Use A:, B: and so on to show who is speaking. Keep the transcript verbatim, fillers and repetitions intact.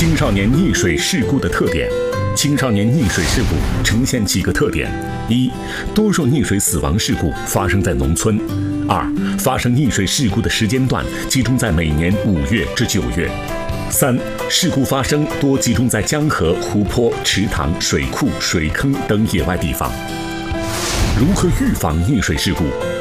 A: 青少年溺水事故的特点。青少年溺水事故呈现几个特点：一、多数溺水死亡事故发生在农村；二、发生溺水事故的时间段集中在每年五月至九月；三、事故发生多集中在江河、湖泊、池塘、水库、水坑等野外地方。如何预防溺水事故？